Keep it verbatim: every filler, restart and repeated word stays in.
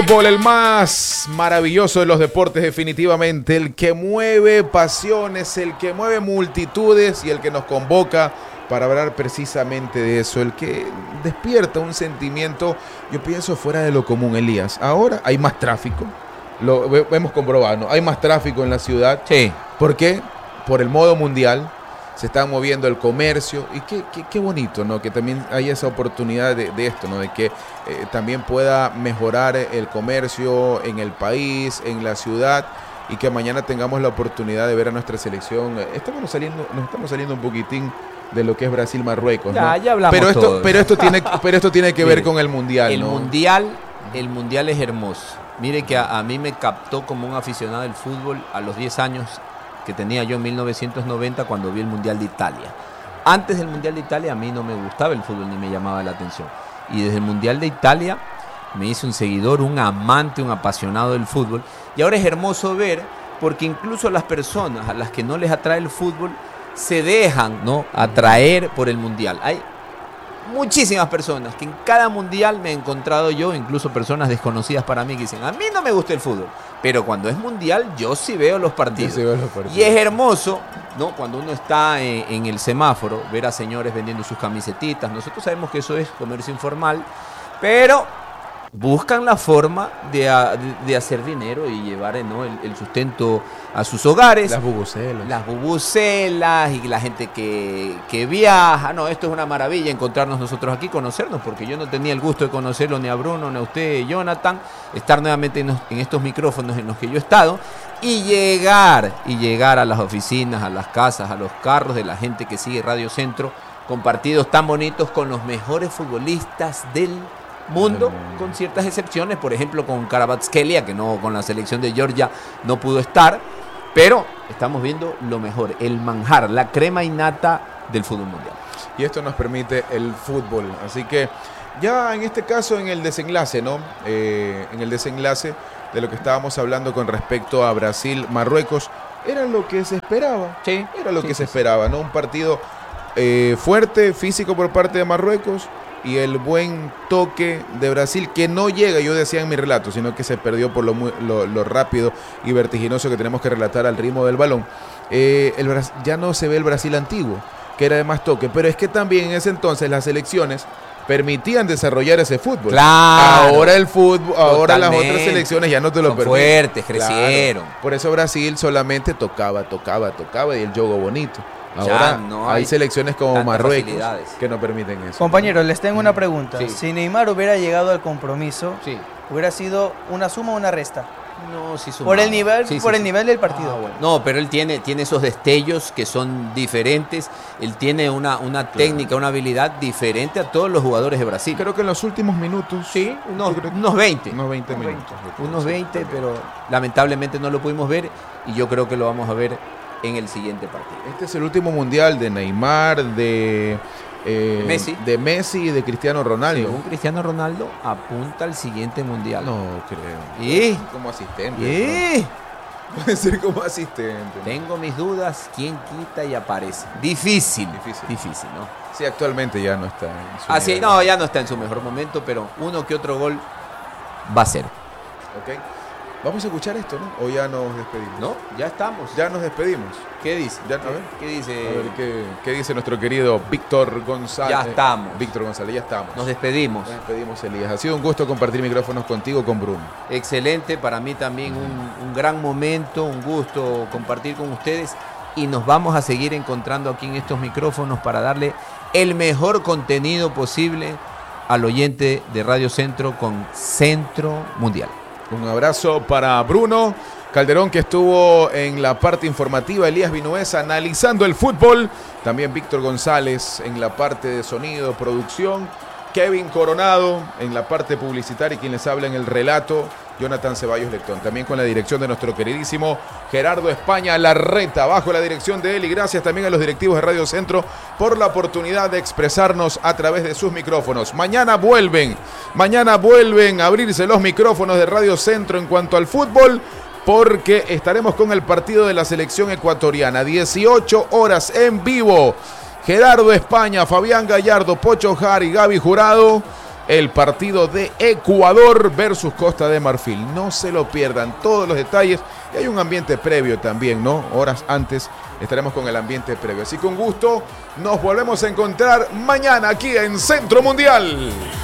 Fútbol, el más maravilloso de los deportes, definitivamente, el que mueve pasiones, el que mueve multitudes y el que nos convoca para hablar precisamente de eso, el que despierta un sentimiento, yo pienso, fuera de lo común, Elías. Ahora hay más tráfico, lo hemos comprobado, ¿no? Hay más tráfico en la ciudad. Sí. ¿Por qué? Por el modo mundial. Se está moviendo el comercio y qué, qué, qué bonito, ¿no? Que también hay esa oportunidad de, de esto, ¿no? De que eh, también pueda mejorar el comercio en el país, en la ciudad, y que mañana tengamos la oportunidad de ver a nuestra selección. Estamos saliendo, nos estamos saliendo un poquitín de lo que es Brasil-Marruecos, ¿no? Ya, ya hablamos pero esto, todos. pero esto tiene, pero esto tiene que ver Mire, con el mundial, el ¿no? mundial, el mundial es hermoso. Mire que a, a mí me captó como un aficionado del fútbol a los diez años que tenía yo en mil novecientos noventa cuando vi el Mundial de Italia. Antes del Mundial de Italia a mí no me gustaba el fútbol ni me llamaba la atención. Y desde el Mundial de Italia me hice un seguidor, un amante, un apasionado del fútbol. Y ahora es hermoso ver, porque incluso las personas a las que no les atrae el fútbol se dejan, ¿no?, atraer por el Mundial. Hay muchísimas personas que en cada Mundial me he encontrado yo, incluso personas desconocidas para mí, que dicen, a mí no me gusta el fútbol, pero cuando es Mundial yo sí veo los partidos. Sí veo los partidos. Y es hermoso, ¿no?, cuando uno está en, en el semáforo, ver a señores vendiendo sus camisetitas. Nosotros sabemos que eso es comercio informal, pero buscan la forma de, de, de hacer dinero y llevar, ¿no?, el, el sustento a sus hogares. Las bubucelas. Las bubucelas y la gente que, que viaja. No, esto es una maravilla encontrarnos nosotros aquí, conocernos, porque yo no tenía el gusto de conocerlo ni a Bruno, ni a usted, Jonathan, estar nuevamente en, en estos micrófonos en los que yo he estado y llegar, y llegar a las oficinas, a las casas, a los carros de la gente que sigue Radio Centro, con partidos tan bonitos con los mejores futbolistas del mundo, con ciertas excepciones, por ejemplo con Kvaratskhelia, que no, con la selección de Georgia no pudo estar, pero estamos viendo lo mejor, el manjar, la crema innata del fútbol mundial. Y esto nos permite el fútbol, así que ya en este caso en el desenlace, ¿no? Eh, en el desenlace de lo que estábamos hablando con respecto a Brasil-Marruecos, era lo que se esperaba, sí, era lo sí, que sí, se sí. esperaba, ¿no? Un partido eh, fuerte, físico por parte de Marruecos, y el buen toque de Brasil, que no llega, yo decía en mi relato, sino que se perdió por lo, muy, lo, lo rápido y vertiginoso que tenemos que relatar al ritmo del balón. Eh, el, ya no se ve el Brasil antiguo, que era de más toque, pero es que también en ese entonces las selecciones permitían desarrollar ese fútbol. Claro. Ahora el fútbol, ahora las Totalmente. otras selecciones ya no te lo Son permiten. fuertes, crecieron. Claro. Por eso Brasil solamente tocaba, tocaba, tocaba y el juego bonito. Ahora Ya no hay, hay selecciones como tantas Marruecos facilidades. que no permiten eso. Compañeros, les tengo una pregunta. Sí. Si Neymar hubiera llegado al compromiso, Sí. ¿hubiera sido una suma o una resta? No, sí Por el nivel, Sí, sí, por el sí. nivel del partido. Ah, bueno. No, pero él tiene, tiene esos destellos que son diferentes. Él tiene una, una claro. técnica, una habilidad diferente a todos los jugadores de Brasil. Creo que en los últimos minutos. Sí, unos, creo que unos veinte. Unos veinte minutos. Unos veinte, pero lamentablemente no lo pudimos ver y yo creo que lo vamos a ver en el siguiente partido. Este es el último mundial de Neymar, de eh, Messi. de Messi y de Cristiano Ronaldo. Según Cristiano Ronaldo apunta al siguiente mundial. No creo. ¿Y? Como asistente. ¿Y? ¿no? Puede ser como asistente. ¿no? Tengo mis dudas, quién quita y aparece. Difícil, Difícil. difícil, ¿no? Sí, actualmente ya no está en su Así, nivel. no, ya no está en su mejor momento, pero uno que otro gol va a ser. Ok. Vamos a escuchar esto, ¿no? O ya nos despedimos. ¿No? Ya estamos. Ya nos despedimos. ¿Qué dice? Ya, a ver. ¿Qué dice? A ver, ¿qué, qué dice nuestro querido Víctor González? Ya estamos. Víctor González, ya estamos. Nos despedimos. Nos despedimos, Elías. Ha sido un gusto compartir micrófonos contigo, con Bruno. Excelente, para mí también un, un gran momento, un gusto compartir con ustedes y nos vamos a seguir encontrando aquí en estos micrófonos para darle el mejor contenido posible al oyente de Radio Centro con Centro Mundial. Un abrazo para Bruno Calderón, que estuvo en la parte informativa, Elías Vinuesa analizando el fútbol, también Víctor González en la parte de sonido, producción, Kevin Coronado en la parte publicitaria y quien les habla en el relato, Jonathan Ceballos Lectón, también con la dirección de nuestro queridísimo Gerardo España Larreta, bajo la dirección de él, y gracias también a los directivos de Radio Centro por la oportunidad de expresarnos a través de sus micrófonos. Mañana vuelven, mañana vuelven a abrirse los micrófonos de Radio Centro en cuanto al fútbol, porque estaremos con el partido de la selección ecuatoriana, dieciocho horas en vivo. Gerardo España, Fabián Gallardo, Pocho Jari, Gaby Jurado el partido de Ecuador versus Costa de Marfil. No se lo pierdan, todos los detalles. Y hay un ambiente previo también, ¿no? Horas antes estaremos con el ambiente previo. Así que un gusto, nos volvemos a encontrar mañana aquí en Centro Mundial.